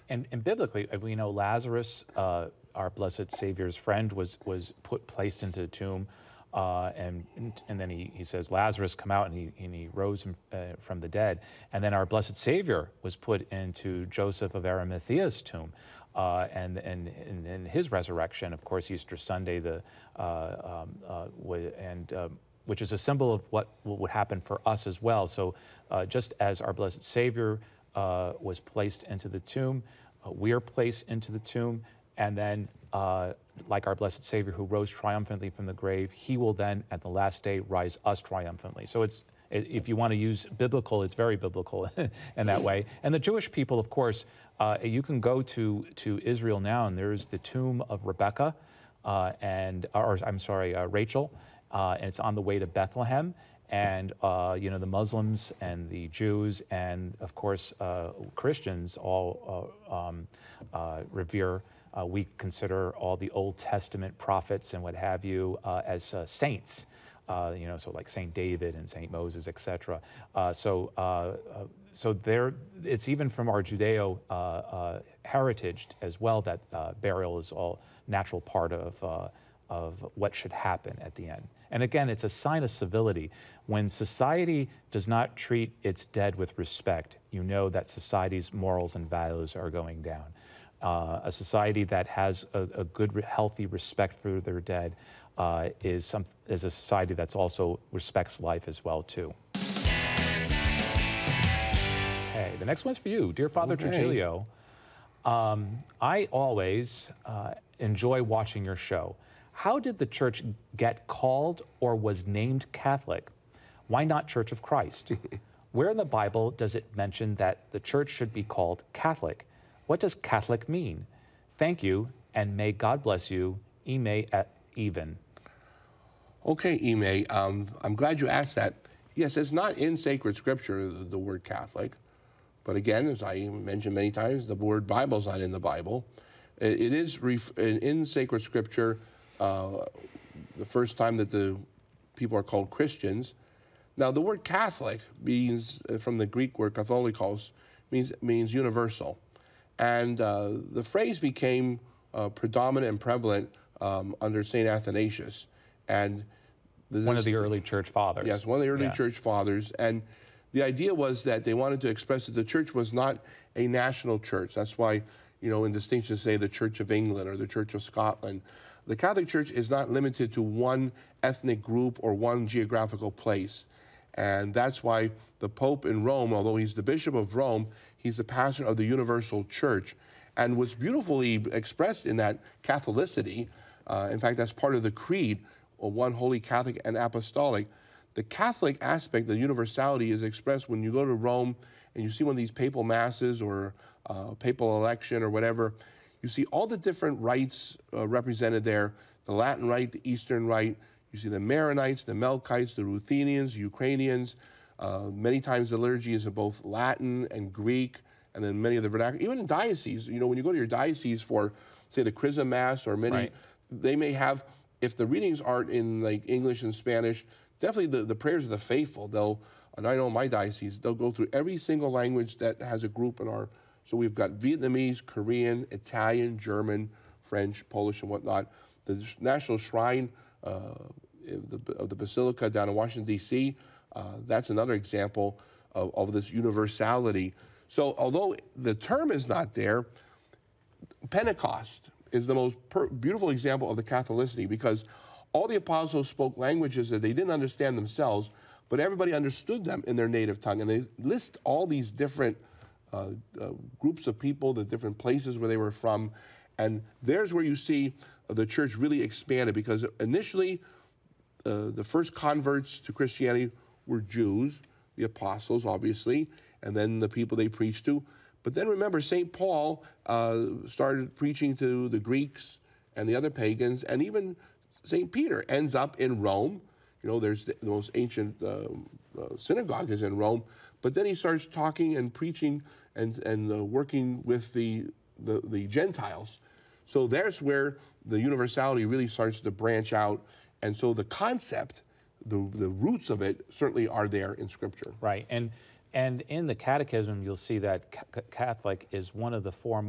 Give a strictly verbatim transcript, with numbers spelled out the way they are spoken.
and, and biblically, we know Lazarus, uh, our blessed Savior's friend, was was put placed into the tomb, uh, and and then he, he says, Lazarus, come out, and he and he rose from, uh, from the dead. And then our blessed Savior was put into Joseph of Arimathea's tomb, uh, and and in his resurrection, of course, Easter Sunday, the uh, um, uh, and um, which is a symbol of what would happen for us as well. So, uh, just as our blessed Savior uh, was placed into the tomb, uh, we are placed into the tomb. And then, uh, like our blessed Savior who rose triumphantly from the grave, he will then, at the last day, rise us triumphantly. So it's, if you want to use biblical, it's very biblical in that way. And the Jewish people, of course, uh, you can go to, to Israel now, and there's the tomb of Rebecca, uh, and, or I'm sorry, uh, Rachel, uh, and it's on the way to Bethlehem. And, uh, you know, the Muslims and the Jews and, of course, uh, Christians all uh, um, uh, revere Uh, we consider all the Old Testament prophets and what have you uh, as uh, saints, uh, you know, so like Saint David and Saint Moses, et cetera. Uh, so, uh, uh, so there, it's even from our Judeo uh, uh, heritage as well that uh, burial is all natural part of uh, of what should happen at the end. And again, it's a sign of civility. When society does not treat its dead with respect, you know that society's morals and values are going down. Uh, a society that has a, a good, healthy respect for their dead uh, is, some, is a society that's also respects life as well, too. Hey, the next one's for you. Dear Father okay. Trujillo, um, I always uh, enjoy watching your show. How did the church get called or was named Catholic? Why not Church of Christ? Where in the Bible does it mention that the church should be called Catholic? What does Catholic mean? Thank you, and may God bless you, Ime at even. Okay, Ime, um, I'm glad you asked that. Yes, it's not in sacred scripture, the, the word Catholic. But again, as I mentioned many times, the word Bible is not in the Bible. It, it is ref in, in sacred scripture uh, the first time that the people are called Christians. Now, the word Catholic means, uh, from the Greek word katholikos, means, means universal. And uh, the phrase became uh, predominant and prevalent um, under Saint Athanasius. And this, one of the early church fathers. Yes, one of the early yeah. church fathers. And the idea was that they wanted to express that the church was not a national church. That's why, you know, in distinction, say the Church of England or the Church of Scotland. The Catholic Church is not limited to one ethnic group or one geographical place. And that's why the Pope in Rome, although he's the Bishop of Rome, he's the pastor of the universal church. And what's beautifully expressed in that Catholicity, uh, in fact, that's part of the creed, one holy Catholic and apostolic. The Catholic aspect, the universality, is expressed when you go to Rome and you see one of these papal masses or uh, papal election or whatever. You see all the different rites uh, represented there, the Latin rite, the Eastern rite. You see the Maronites, the Melkites, the Ruthenians, Ukrainians. Uh, many times the liturgy is in both Latin and Greek, and then many of the vernacular. Even in dioceses, you know, when you go to your diocese for, say, the Chrism Mass or many, right. they may have, if the readings aren't in like English and Spanish, definitely the, the prayers of the faithful, they'll, and I know in my diocese, they'll go through every single language that has a group in our, so we've got Vietnamese, Korean, Italian, German, French, Polish, and whatnot. The National Shrine uh, of, the, of the Basilica down in Washington, D C, Uh, that's another example of, of this universality. So although the term is not there, Pentecost is the most per beautiful example of the Catholicity, because all the apostles spoke languages that they didn't understand themselves, but everybody understood them in their native tongue. And they list all these different uh, uh, groups of people, the different places where they were from. And there's where you see the church really expanded, because initially uh, the first converts to Christianity were Jews, the apostles, obviously, and then the people they preached to. But then remember, Saint Paul uh, started preaching to the Greeks and the other pagans, and even Saint Peter ends up in Rome. You know, there's the, the most ancient uh, uh, synagogue is in Rome. But then he starts talking and preaching and, and uh, working with the, the, the Gentiles. So there's where the universality really starts to branch out. And so the concept, the, the roots of it certainly are there in Scripture. Right. And, and in the Catechism, you'll see that Catholic is one of the four